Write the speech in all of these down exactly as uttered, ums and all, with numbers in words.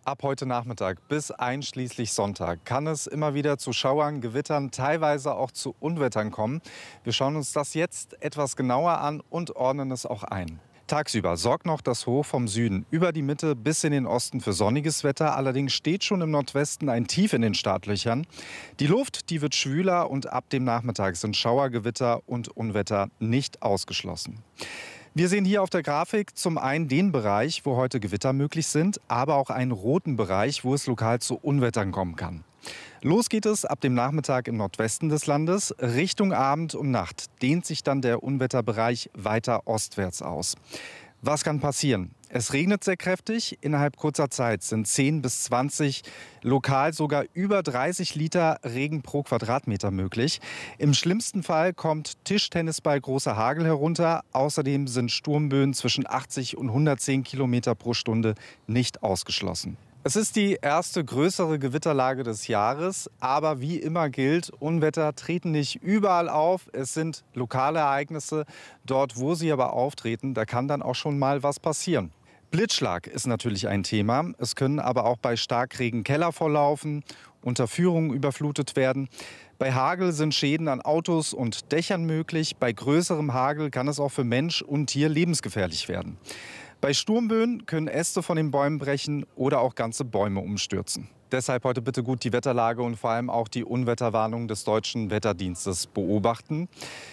Ab heute Nachmittag bis einschließlich Sonntag kann es immer wieder zu Schauern, Gewittern, teilweise auch zu Unwettern kommen. Wir schauen uns das jetzt etwas genauer an und ordnen es auch ein. Tagsüber sorgt noch das Hoch vom Süden über die Mitte bis in den Osten für sonniges Wetter. Allerdings steht schon im Nordwesten ein Tief in den Startlöchern. Die Luft, die wird schwüler und ab dem Nachmittag sind Schauer, Gewitter und Unwetter nicht ausgeschlossen. Wir sehen hier auf der Grafik zum einen den Bereich, wo heute Gewitter möglich sind, aber auch einen roten Bereich, wo es lokal zu Unwettern kommen kann. Los geht es ab dem Nachmittag im Nordwesten des Landes. Richtung Abend und Nacht dehnt sich dann der Unwetterbereich weiter ostwärts aus. Was kann passieren? Es regnet sehr kräftig. Innerhalb kurzer Zeit sind zehn bis zwanzig, lokal sogar über dreißig Liter Regen pro Quadratmeter möglich. Im schlimmsten Fall kommt Tischtennisball großer Hagel herunter. Außerdem sind Sturmböen zwischen achtzig und hundertzehn Kilometer pro Stunde nicht ausgeschlossen. Es ist die erste größere Gewitterlage des Jahres, aber wie immer gilt, Unwetter treten nicht überall auf. Es sind lokale Ereignisse. Dort, wo sie aber auftreten, da kann dann auch schon mal was passieren. Blitzschlag ist natürlich ein Thema. Es können aber auch bei Starkregen Keller volllaufen, Unterführungen überflutet werden. Bei Hagel sind Schäden an Autos und Dächern möglich. Bei größerem Hagel kann es auch für Mensch und Tier lebensgefährlich werden. Bei Sturmböen können Äste von den Bäumen brechen oder auch ganze Bäume umstürzen. Deshalb heute bitte gut die Wetterlage und vor allem auch die Unwetterwarnung des Deutschen Wetterdienstes beobachten.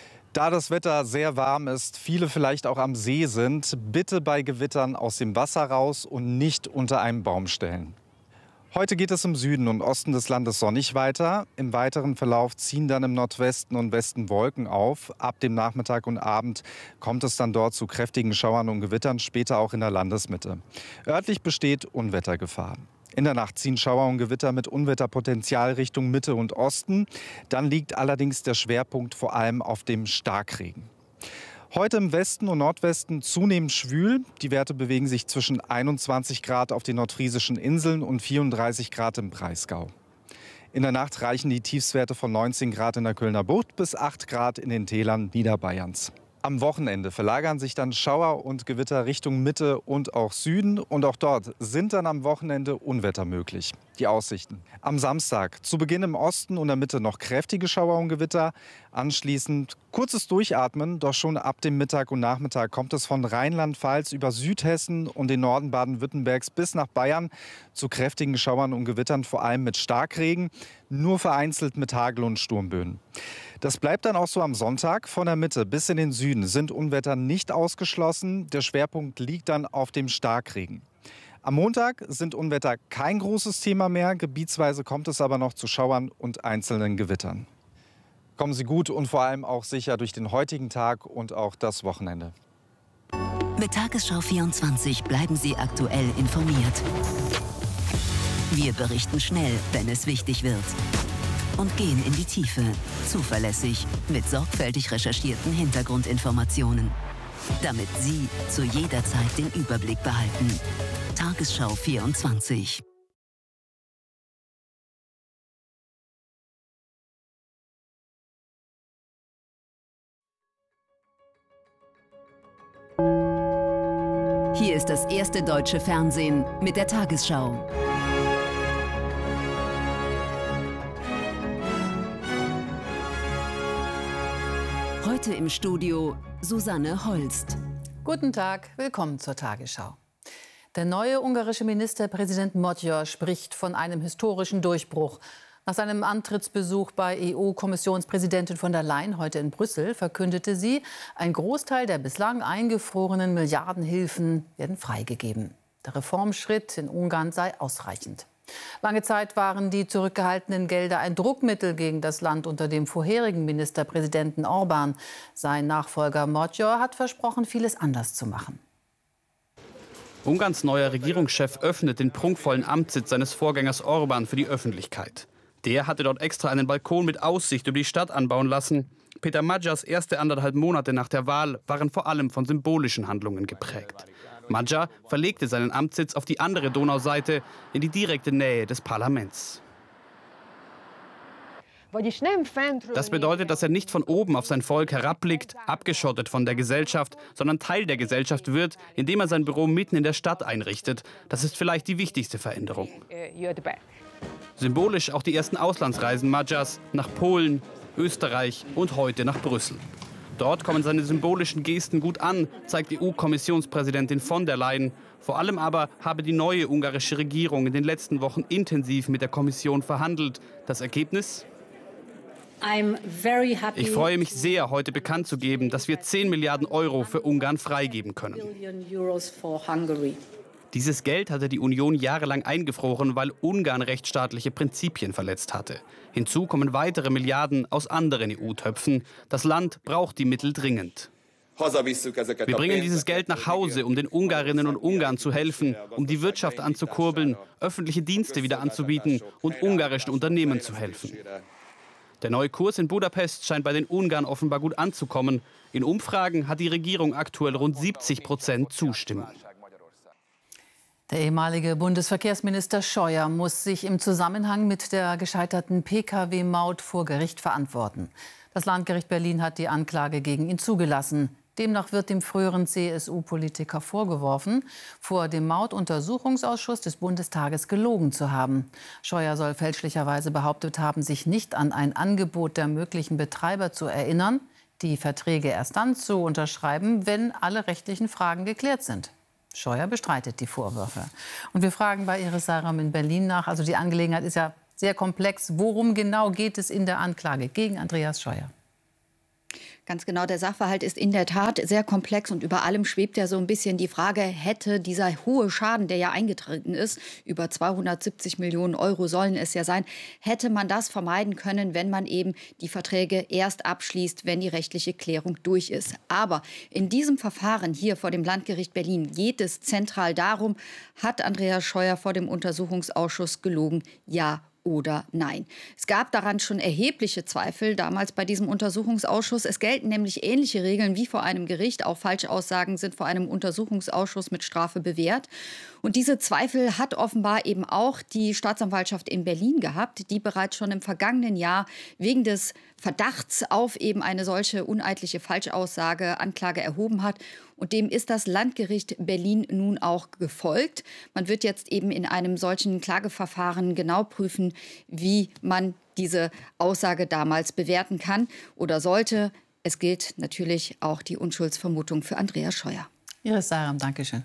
Da das Wetter sehr warm ist, viele vielleicht auch am See sind, bitte bei Gewittern aus dem Wasser raus und nicht unter einem Baum stellen. Heute geht es im Süden und Osten des Landes sonnig weiter. Im weiteren Verlauf ziehen dann im Nordwesten und Westen Wolken auf. Ab dem Nachmittag und Abend kommt es dann dort zu kräftigen Schauern und Gewittern, später auch in der Landesmitte. Örtlich besteht Unwettergefahr. In der Nacht ziehen Schauer und Gewitter mit Unwetterpotenzial Richtung Mitte und Osten. Dann liegt allerdings der Schwerpunkt vor allem auf dem Starkregen. Heute im Westen und Nordwesten zunehmend schwül. Die Werte bewegen sich zwischen einundzwanzig Grad auf den nordfriesischen Inseln und vierunddreißig Grad im Breisgau. In der Nacht reichen die Tiefstwerte von neunzehn Grad in der Kölner Bucht bis acht Grad in den Tälern Niederbayerns. Am Wochenende verlagern sich dann Schauer und Gewitter Richtung Mitte und auch Süden. Und auch dort sind dann am Wochenende Unwetter möglich. Die Aussichten: Am Samstag zu Beginn im Osten und der Mitte noch kräftige Schauer und Gewitter. Anschließend kurzes Durchatmen, doch schon ab dem Mittag und Nachmittag kommt es von Rheinland-Pfalz über Südhessen und den Norden Baden-Württembergs bis nach Bayern zu kräftigen Schauern und Gewittern, vor allem mit Starkregen, nur vereinzelt mit Hagel und Sturmböen. Das bleibt dann auch so am Sonntag. Von der Mitte bis in den Süden sind Unwetter nicht ausgeschlossen. Der Schwerpunkt liegt dann auf dem Starkregen. Am Montag sind Unwetter kein großes Thema mehr. Gebietsweise kommt es aber noch zu Schauern und einzelnen Gewittern. Kommen Sie gut und vor allem auch sicher durch den heutigen Tag und auch das Wochenende. Mit Tagesschau vierundzwanzig bleiben Sie aktuell informiert. Wir berichten schnell, wenn es wichtig wird. Und gehen in die Tiefe, zuverlässig, mit sorgfältig recherchierten Hintergrundinformationen. Damit Sie zu jeder Zeit den Überblick behalten. Tagesschau vierundzwanzig. Hier ist das erste deutsche Fernsehen mit der Tagesschau. Heute im Studio Susanne Holst. Guten Tag, willkommen zur Tagesschau. Der neue ungarische Ministerpräsident Magyar spricht von einem historischen Durchbruch. Nach seinem Antrittsbesuch bei E U-Kommissionspräsidentin von der Leyen heute in Brüssel verkündete sie, ein Großteil der bislang eingefrorenen Milliardenhilfen werden freigegeben. Der Reformschritt in Ungarn sei ausreichend. Lange Zeit waren die zurückgehaltenen Gelder ein Druckmittel gegen das Land unter dem vorherigen Ministerpräsidenten Orbán. Sein Nachfolger Magyar hat versprochen, vieles anders zu machen. Ungarns neuer Regierungschef öffnet den prunkvollen Amtssitz seines Vorgängers Orbán für die Öffentlichkeit. Der hatte dort extra einen Balkon mit Aussicht über die Stadt anbauen lassen. Peter Magyars erste anderthalb Monate nach der Wahl waren vor allem von symbolischen Handlungen geprägt. Magyar verlegte seinen Amtssitz auf die andere Donauseite, in die direkte Nähe des Parlaments. Das bedeutet, dass er nicht von oben auf sein Volk herabblickt, abgeschottet von der Gesellschaft, sondern Teil der Gesellschaft wird, indem er sein Büro mitten in der Stadt einrichtet. Das ist vielleicht die wichtigste Veränderung. Symbolisch auch die ersten Auslandsreisen Magyars nach Polen, Österreich und heute nach Brüssel. Dort kommen seine symbolischen Gesten gut an, zeigt E U-Kommissionspräsidentin von der Leyen. Vor allem aber habe die neue ungarische Regierung in den letzten Wochen intensiv mit der Kommission verhandelt. Das Ergebnis? Ich freue mich sehr, heute bekannt zu geben, dass wir zehn Milliarden Euro für Ungarn freigeben können. Dieses Geld hatte die Union jahrelang eingefroren, weil Ungarn rechtsstaatliche Prinzipien verletzt hatte. Hinzu kommen weitere Milliarden aus anderen E U-Töpfen. Das Land braucht die Mittel dringend. Wir bringen dieses Geld nach Hause, um den Ungarinnen und Ungarn zu helfen, um die Wirtschaft anzukurbeln, öffentliche Dienste wieder anzubieten und ungarischen Unternehmen zu helfen. Der neue Kurs in Budapest scheint bei den Ungarn offenbar gut anzukommen. In Umfragen hat die Regierung aktuell rund siebzig Prozent Zustimmung. Der ehemalige Bundesverkehrsminister Scheuer muss sich im Zusammenhang mit der gescheiterten P K W-Maut vor Gericht verantworten. Das Landgericht Berlin hat die Anklage gegen ihn zugelassen. Demnach wird dem früheren C S U-Politiker vorgeworfen, vor dem Mautuntersuchungsausschuss des Bundestages gelogen zu haben. Scheuer soll fälschlicherweise behauptet haben, sich nicht an ein Angebot der möglichen Betreiber zu erinnern, die Verträge erst dann zu unterschreiben, wenn alle rechtlichen Fragen geklärt sind. Scheuer bestreitet die Vorwürfe. Und wir fragen bei Iris Seiram in Berlin nach. Also die Angelegenheit ist ja sehr komplex. Worum genau geht es in der Anklage gegen Andreas Scheuer? Ganz genau, der Sachverhalt ist in der Tat sehr komplex und über allem schwebt ja so ein bisschen die Frage, hätte dieser hohe Schaden, der ja eingetreten ist, über zweihundertsiebzig Millionen Euro sollen es ja sein, hätte man das vermeiden können, wenn man eben die Verträge erst abschließt, wenn die rechtliche Klärung durch ist. Aber in diesem Verfahren hier vor dem Landgericht Berlin geht es zentral darum, hat Andreas Scheuer vor dem Untersuchungsausschuss gelogen, ja oder nein. Es gab daran schon erhebliche Zweifel damals bei diesem Untersuchungsausschuss. Es gelten nämlich ähnliche Regeln wie vor einem Gericht. Auch Falschaussagen sind vor einem Untersuchungsausschuss mit Strafe bewährt. Und diese Zweifel hat offenbar eben auch die Staatsanwaltschaft in Berlin gehabt, die bereits schon im vergangenen Jahr wegen des Verdachts auf eben eine solche uneidliche Falschaussage Anklage erhoben hat. Und dem ist das Landgericht Berlin nun auch gefolgt. Man wird jetzt eben in einem solchen Klageverfahren genau prüfen, wie man diese Aussage damals bewerten kann oder sollte. Es gilt natürlich auch die Unschuldsvermutung für Andreas Scheuer. Iris Seiram, danke schön.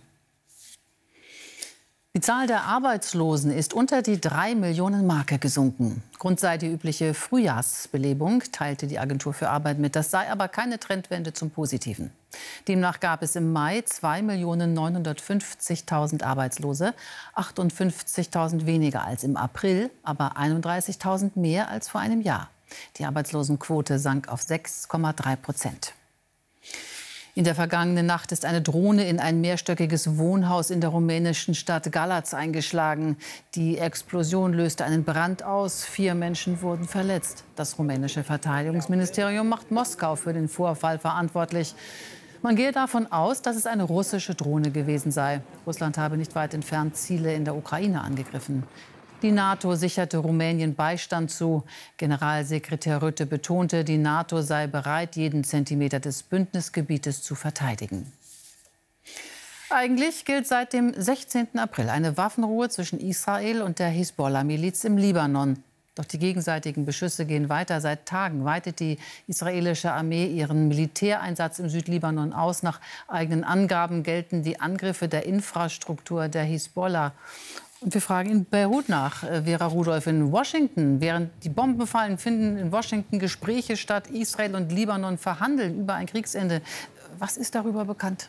Die Zahl der Arbeitslosen ist unter die drei Millionen Marke gesunken. Grund sei die übliche Frühjahrsbelebung, teilte die Agentur für Arbeit mit. Das sei aber keine Trendwende zum Positiven. Demnach gab es im Mai zwei Millionen neunhundertfünfzigtausend Arbeitslose, achtundfünfzigtausend weniger als im April, aber einunddreißigtausend mehr als vor einem Jahr. Die Arbeitslosenquote sank auf sechs Komma drei Prozent. In der vergangenen Nacht ist eine Drohne in ein mehrstöckiges Wohnhaus in der rumänischen Stadt Galați eingeschlagen. Die Explosion löste einen Brand aus. Vier Menschen wurden verletzt. Das rumänische Verteidigungsministerium macht Moskau für den Vorfall verantwortlich. Man gehe davon aus, dass es eine russische Drohne gewesen sei. Russland habe nicht weit entfernt Ziele in der Ukraine angegriffen. Die NATO sicherte Rumänien Beistand zu. Generalsekretär Rutte betonte, die NATO sei bereit, jeden Zentimeter des Bündnisgebietes zu verteidigen. Eigentlich gilt seit dem sechzehnten April eine Waffenruhe zwischen Israel und der Hisbollah-Miliz im Libanon. Doch die gegenseitigen Beschüsse gehen weiter. Seit Tagen weitet die israelische Armee ihren Militäreinsatz im Südlibanon aus. Nach eigenen Angaben gelten die Angriffe der Infrastruktur der Hisbollah. Und wir fragen in Beirut nach, Vera Rudolph, in Washington. Während die Bomben fallen, finden in Washington Gespräche statt. Israel und Libanon verhandeln über ein Kriegsende. Was ist darüber bekannt?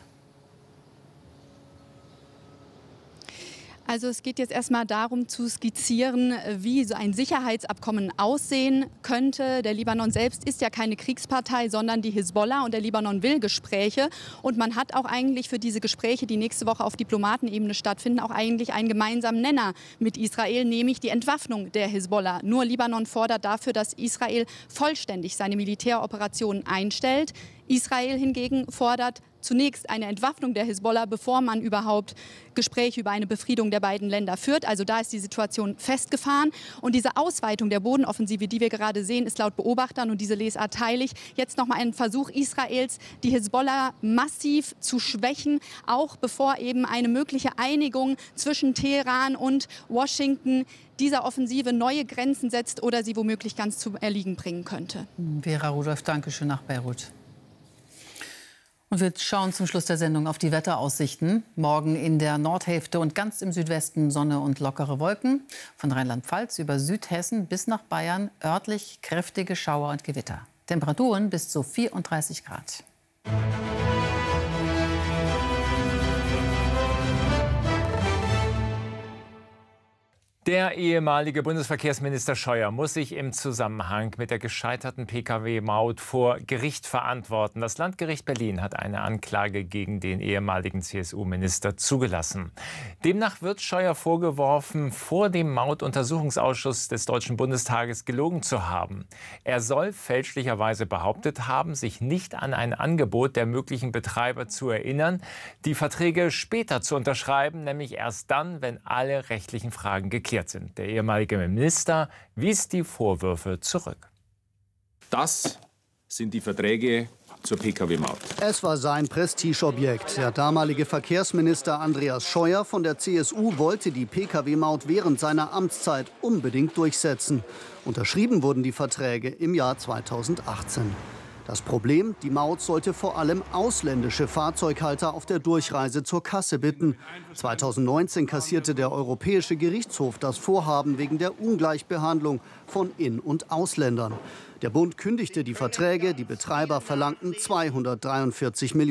Also es geht jetzt erstmal darum zu skizzieren, wie so ein Sicherheitsabkommen aussehen könnte. Der Libanon selbst ist ja keine Kriegspartei, sondern die Hisbollah, und der Libanon will Gespräche. Und man hat auch eigentlich für diese Gespräche, die nächste Woche auf Diplomatenebene stattfinden, auch eigentlich einen gemeinsamen Nenner mit Israel, nämlich die Entwaffnung der Hisbollah. Nur Libanon fordert dafür, dass Israel vollständig seine Militäroperationen einstellt. Israel hingegen fordert zunächst eine Entwaffnung der Hisbollah, bevor man überhaupt Gespräche über eine Befriedung der beiden Länder führt. Also da ist die Situation festgefahren. Und diese Ausweitung der Bodenoffensive, die wir gerade sehen, ist laut Beobachtern, und diese Lesart teile ich, jetzt noch mal ein Versuch Israels, die Hisbollah massiv zu schwächen, auch bevor eben eine mögliche Einigung zwischen Teheran und Washington dieser Offensive neue Grenzen setzt oder sie womöglich ganz zum Erliegen bringen könnte. Vera Rudolph, danke schön nach Beirut. Und wir schauen zum Schluss der Sendung auf die Wetteraussichten. Morgen in der Nordhälfte und ganz im Südwesten Sonne und lockere Wolken. Von Rheinland-Pfalz über Südhessen bis nach Bayern örtlich kräftige Schauer und Gewitter. Temperaturen bis zu vierunddreißig Grad. Der ehemalige Bundesverkehrsminister Scheuer muss sich im Zusammenhang mit der gescheiterten Pkw-Maut vor Gericht verantworten. Das Landgericht Berlin hat eine Anklage gegen den ehemaligen C S U-Minister zugelassen. Demnach wird Scheuer vorgeworfen, vor dem Mautuntersuchungsausschuss des Deutschen Bundestages gelogen zu haben. Er soll fälschlicherweise behauptet haben, sich nicht an ein Angebot der möglichen Betreiber zu erinnern, die Verträge später zu unterschreiben, nämlich erst dann, wenn alle rechtlichen Fragen geklärt sind. Der ehemalige Minister wies die Vorwürfe zurück. Das sind die Verträge zur Pkw-Maut. Es war sein Prestigeobjekt. Der damalige Verkehrsminister Andreas Scheuer von der C S U wollte die Pkw-Maut während seiner Amtszeit unbedingt durchsetzen. Unterschrieben wurden die Verträge im Jahr zweitausendachtzehn. Das Problem, die Maut sollte vor allem ausländische Fahrzeughalter auf der Durchreise zur Kasse bitten. zweitausendneunzehn kassierte der Europäische Gerichtshof das Vorhaben wegen der Ungleichbehandlung von In- und Ausländern. Der Bund kündigte die Verträge, die Betreiber verlangten zweihundertdreiundvierzig Millionen.